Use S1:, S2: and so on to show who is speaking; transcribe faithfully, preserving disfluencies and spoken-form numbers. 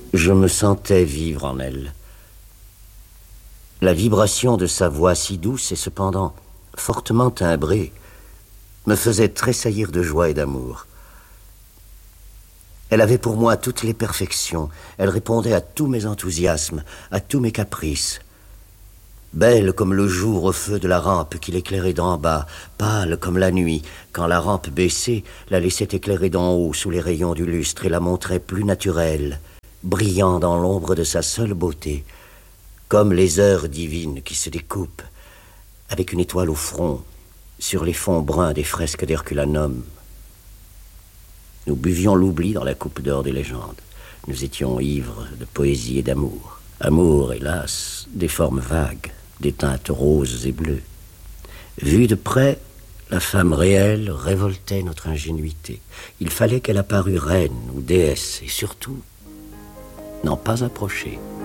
S1: Je me sentais vivre en elle. La vibration de sa voix si douce et cependant fortement timbrée me faisait tressaillir de joie et d'amour. Elle avait pour moi toutes les perfections. Elle répondait à tous mes enthousiasmes, à tous mes caprices. Belle comme le jour au feu de la rampe qui l'éclairait d'en bas, pâle comme la nuit, quand la rampe baissée la laissait éclairer d'en haut sous les rayons du lustre et la montrait plus naturelle, brillant dans l'ombre de sa seule beauté, comme les heures divines qui se découpent, avec une étoile au front, sur les fonds bruns des fresques d'Herculanum. Nous buvions l'oubli dans la coupe d'or des légendes. Nous étions ivres de poésie et d'amour. Amour, hélas, des formes vagues, des teintes roses et bleues. Vue de près, la femme réelle révoltait notre ingénuité. Il fallait qu'elle apparût reine ou déesse, et surtout, n'en pas approcher.